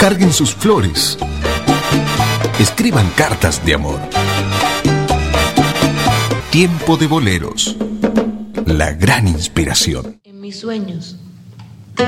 Carguen sus flores. Escriban cartas de amor. Tiempo de boleros. La gran inspiración. En mis sueños